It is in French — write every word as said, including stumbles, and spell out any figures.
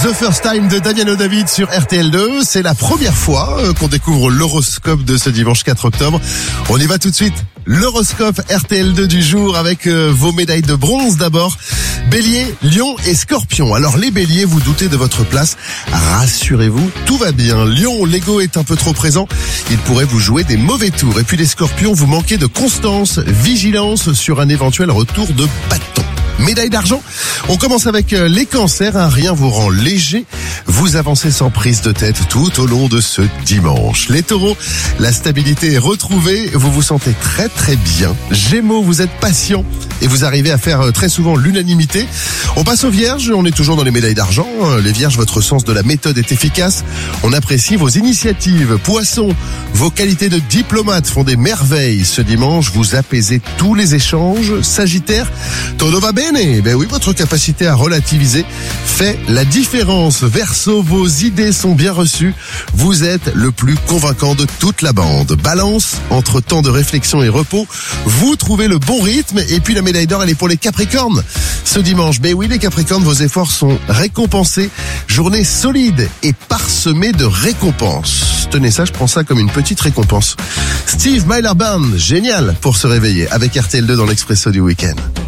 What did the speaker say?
The First Time de Damiano David sur R T L deux. C'est la première fois qu'on découvre l'horoscope de ce dimanche quatre octobre. On y va tout de suite. L'horoscope R T L deux du jour avec euh, vos médailles de bronze d'abord. Bélier, Lion et Scorpion. Alors les béliers, vous doutez de votre place. Rassurez-vous, tout va bien. Lion, l'ego est un peu trop présent. Il pourrait vous jouer des mauvais tours. Et puis les Scorpions, vous manquez de constance, vigilance sur un éventuel retour de bâton. Médaille d'argent, on commence avec les cancers, hein, rien vous rend léger, vous avancez sans prise de tête tout au long de ce dimanche. Les taureaux, la stabilité est retrouvée, vous vous sentez très très bien. Gémeaux, vous êtes patient et vous arrivez à faire très souvent l'unanimité. On passe aux vierges, on est toujours dans les médailles d'argent. Les vierges, votre sens de la méthode est efficace, on apprécie vos initiatives. Poissons, vos qualités de diplomate font des merveilles. Ce dimanche, vous apaisez tous les échanges. Sagittaire, todo va bene. Ben oui, votre capacité à relativiser fait la différence. Verseau, vos idées sont bien reçues. Vous êtes le plus convaincant de toute la bande. Balance, entre temps de réflexion et repos, vous trouvez le bon rythme. Et puis la médaille d'or, elle est pour les Capricornes. Ce dimanche, ben oui, les Capricornes, vos efforts sont récompensés. Journée solide et parsemée de récompenses. Tenez ça, je prends ça comme une petite récompense. Steve Miller Band, génial pour se réveiller avec R T L deux dans l'Expresso du week-end.